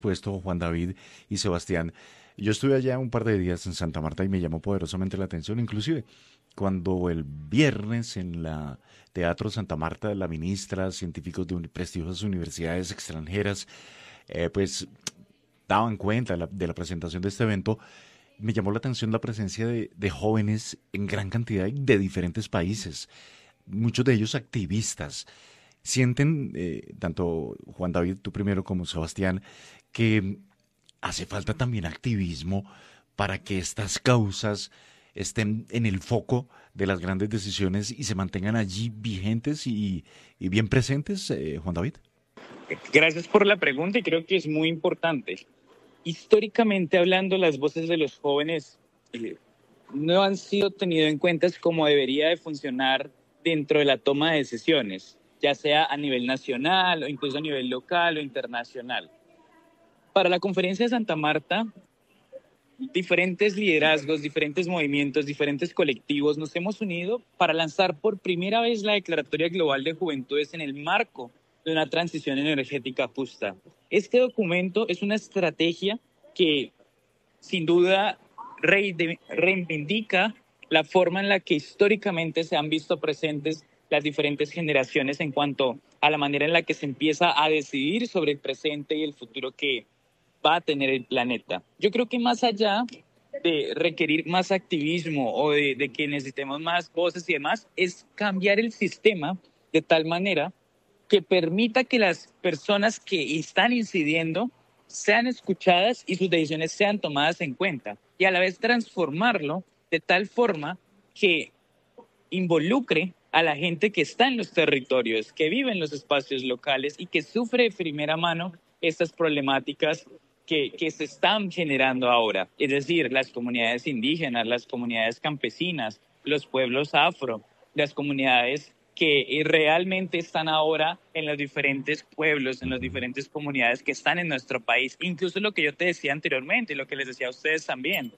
puesto Juan David y Sebastián. Yo estuve allá un par de días en Santa Marta y me llamó poderosamente la atención, inclusive cuando el viernes en la Teatro Santa Marta, la ministra, científicos de prestigiosas universidades extranjeras, pues daban cuenta de la presentación de este evento. Me llamó la atención la presencia de jóvenes en gran cantidad y de diferentes países, muchos de ellos activistas. Sienten, tanto Juan David, tú primero, como Sebastián, que hace falta también activismo para que estas causas estén en el foco de las grandes decisiones y se mantengan allí vigentes y bien presentes, Juan David. Gracias por la pregunta y creo que es muy importante. Históricamente hablando, las voces de los jóvenes no han sido tenidas en cuenta como debería de funcionar dentro de la toma de decisiones, ya sea a nivel nacional o incluso a nivel local o internacional. Para la conferencia de Santa Marta, diferentes liderazgos, diferentes movimientos, diferentes colectivos nos hemos unido para lanzar por primera vez la Declaratoria Global de Juventudes en el marco de una transición energética justa. Este documento es una estrategia que sin duda reivindica la forma en la que históricamente se han visto presentes las diferentes generaciones en cuanto a la manera en la que se empieza a decidir sobre el presente y el futuro que va a tener el planeta. Yo creo que más allá de requerir más activismo o de que necesitemos más voces y demás, es cambiar el sistema de tal manera que permita que las personas que están incidiendo sean escuchadas y sus decisiones sean tomadas en cuenta y a la vez transformarlo de tal forma que involucre a la gente que está en los territorios, que vive en los espacios locales y que sufre de primera mano estas problemáticas que se están generando ahora. Es decir, las comunidades indígenas, las comunidades campesinas, los pueblos afro, las comunidades que realmente están ahora en los diferentes pueblos, en las diferentes comunidades que están en nuestro país. Incluso lo que yo te decía anteriormente, lo que les decía a ustedes también,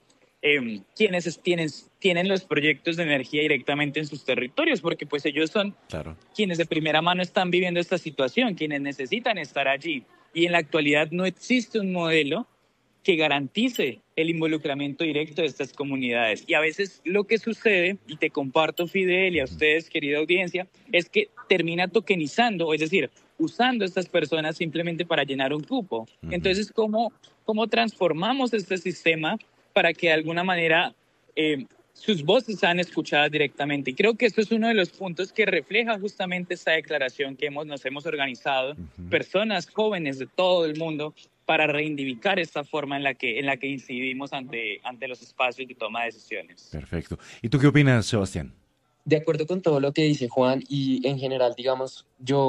quienes tienen los proyectos de energía directamente en sus territorios, porque pues ellos son Claro. quienes de primera mano están viviendo esta situación, quienes necesitan estar allí. Y en la actualidad no existe un modelo que garantice el involucramiento directo de estas comunidades. Y a veces lo que sucede, y te comparto, Fidel, y a ustedes, querida audiencia, es que termina tokenizando, es decir, usando a estas personas simplemente para llenar un cupo. Entonces, ¿cómo transformamos este sistema para que de alguna manera sus voces sean escuchadas directamente? Y creo que esto es uno de los puntos que refleja justamente esta declaración que nos hemos organizado, personas jóvenes de todo el mundo, para reivindicar esta forma en la que incidimos ante los espacios de toma de decisiones. Perfecto. ¿Y tú qué opinas, Sebastián? De acuerdo con todo lo que dice Juan y en general, digamos,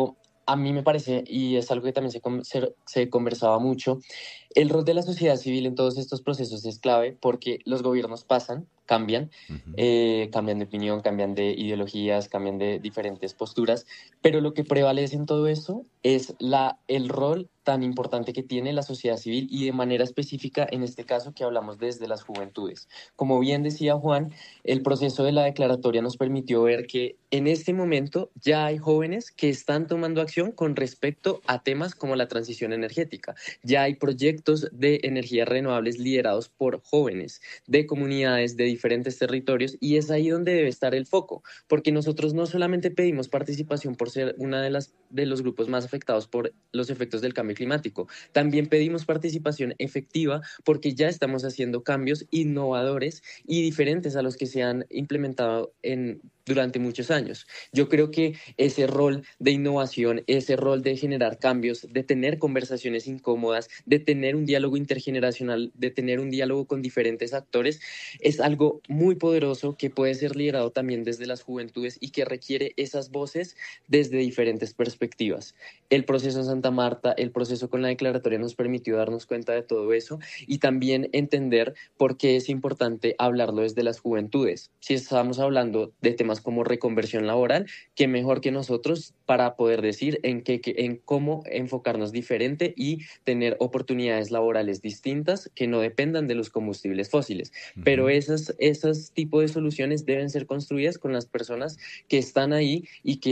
a mí me parece, y es algo que también se conversaba mucho, el rol de la sociedad civil en todos estos procesos es clave porque los gobiernos pasan, cambian, cambian de opinión, cambian de ideologías, cambian de diferentes posturas, pero lo que prevalece en todo eso es el rol tan importante que tiene la sociedad civil y de manera específica en este caso que hablamos desde las juventudes. Como bien decía Juan, el proceso de la declaratoria nos permitió ver que en este momento ya hay jóvenes que están tomando acción con respecto a temas como la transición energética. Ya hay proyectos de energías renovables liderados por jóvenes de comunidades de diferentes territorios y es ahí donde debe estar el foco, porque nosotros no solamente pedimos participación por ser una de los grupos más afectados por los efectos del cambio climático, también pedimos participación efectiva porque ya estamos haciendo cambios innovadores y diferentes a los que se han implementado durante muchos años. Yo creo que ese rol de innovación, ese rol de generar cambios, de tener conversaciones incómodas, de tener un diálogo intergeneracional, de tener un diálogo con diferentes actores, es algo muy poderoso que puede ser liderado también desde las juventudes y que requiere esas voces desde diferentes perspectivas. El proceso en Santa Marta, el proceso con la declaratoria nos permitió darnos cuenta de todo eso y también entender por qué es importante hablarlo desde las juventudes. Si estamos hablando de temas como reconversión laboral, qué mejor que nosotros para poder decir en cómo enfocarnos diferente y tener oportunidades laborales distintas que no dependan de los combustibles fósiles. Pero esos tipos de soluciones deben ser construidas con las personas que están ahí y que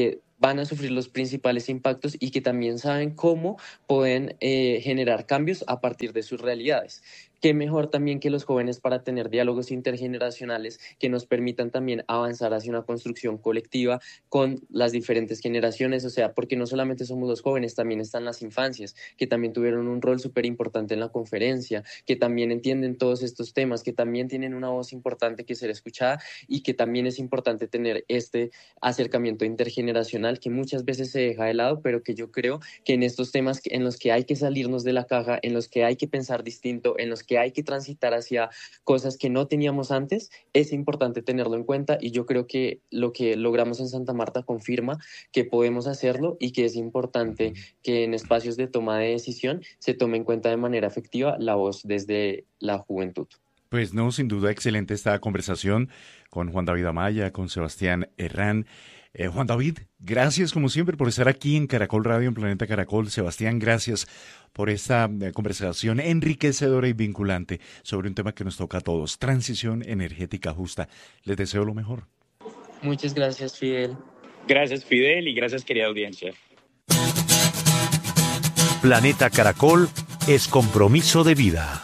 van a sufrir los principales impactos y que también saben cómo pueden generar cambios a partir de sus realidades. Qué mejor también que los jóvenes para tener diálogos intergeneracionales que nos permitan también avanzar hacia una construcción colectiva con las diferentes generaciones, o sea, porque no solamente somos los jóvenes, también están las infancias, que también tuvieron un rol súper importante en la conferencia, que también entienden todos estos temas, que también tienen una voz importante que ser escuchada y que también es importante tener este acercamiento intergeneracional que muchas veces se deja de lado, pero que yo creo que en estos temas en los que hay que salirnos de la caja, en los que hay que pensar distinto, en los que hay que transitar hacia cosas que no teníamos antes, es importante tenerlo en cuenta y yo creo que lo que logramos en Santa Marta confirma que podemos hacerlo y que es importante que en espacios de toma de decisión se tome en cuenta de manera efectiva la voz desde la juventud. Pues no, sin duda excelente esta conversación con Juan David Amaya, con Sebastián Herrán. Juan David, gracias como siempre por estar aquí en Caracol Radio, en Planeta Caracol. Sebastián, gracias por esta conversación enriquecedora y vinculante sobre un tema que nos toca a todos, transición energética justa. Les deseo lo mejor. Muchas gracias, Fidel. Gracias, Fidel, y gracias, querida audiencia. Planeta Caracol es compromiso de vida.